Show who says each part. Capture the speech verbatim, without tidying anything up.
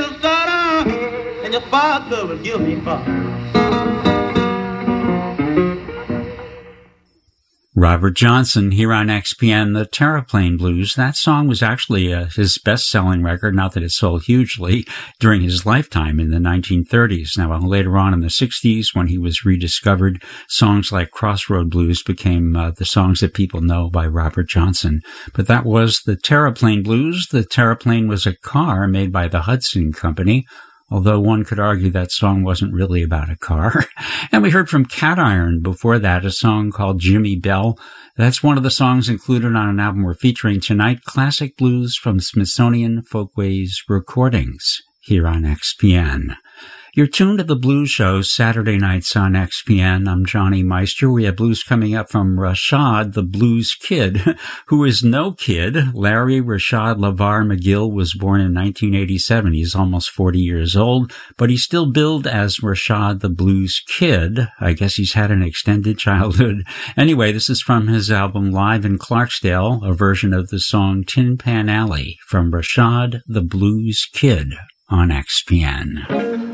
Speaker 1: little daughter, and your father will give me father.
Speaker 2: Robert Johnson here on X P N, the Terraplane Blues. That song was actually uh, his best-selling record, not that it sold hugely, during his lifetime in the nineteen thirties. Now, later on in the sixties, when he was rediscovered, songs like Crossroad Blues became uh, the songs that people know by Robert Johnson. But that was the Terraplane Blues. The Terraplane was a car made by the Hudson Company, although one could argue that song wasn't really about a car. And we heard from Cat Iron before that, a song called Jimmy Bell. That's one of the songs included on an album we're featuring tonight, Classic Blues from Smithsonian Folkways Recordings, here on X P N. You're tuned to the Blues Show, Saturday nights on X P N. I'm Johnny Meister. We have blues coming up from Rashad, the Blues Kid, who is no kid. Larry Rashad LeVar McGill was born in nineteen eighty-seven. He's almost forty years old, but he's still billed as Rashad, the Blues Kid. I guess he's had an extended childhood. Anyway, this is from his album Live in Clarksdale, a version of the song Tin Pan Alley from Rashad, the Blues Kid on X P N.